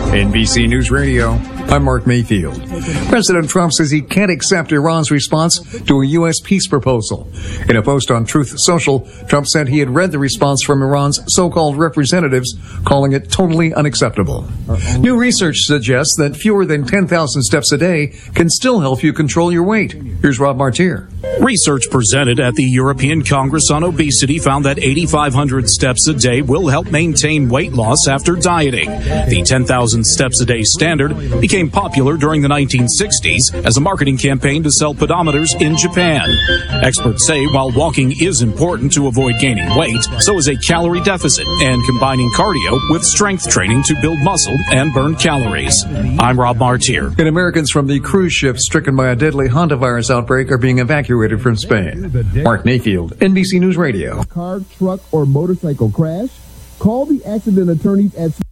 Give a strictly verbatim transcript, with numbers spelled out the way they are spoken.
N B C News Radio, I'm Mark Mayfield. President Trump says he can't accept Iran's response to a U S peace proposal. In a post on Truth Social, Trump said he had read the response from Iran's so-called representatives, calling it totally unacceptable. New research suggests that fewer than ten thousand steps a day can still help you control your weight. Here's Rob Martier. Research presented at the European Congress on Obesity found that eighty-five hundred steps a day will help maintain weight loss after dieting. The ten thousand steps a day standard became popular during the nineteen sixties as a marketing campaign to sell pedometers in Japan. Experts say while walking is important to avoid gaining weight, so is a calorie deficit and combining cardio with strength training to build muscle and burn calories. I'm Rob Martier. And Americans from the cruise ship stricken by a deadly Hantavirus outbreak are being evacuated from Spain. Mark Mayfield, N B C News Radio. Car, truck, or motorcycle crash? Call the accident attorneys at